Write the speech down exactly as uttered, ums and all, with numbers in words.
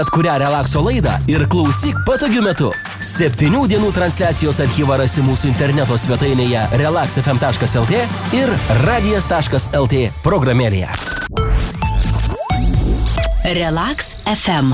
Bet kurią relakso laidą ir klausyk patogiu metu. Septynių dienų transliacijos archyvą rasi mūsų interneto svetainėje relax f m taškas l t ir radijas taškas l t programėlėje. Relax F M.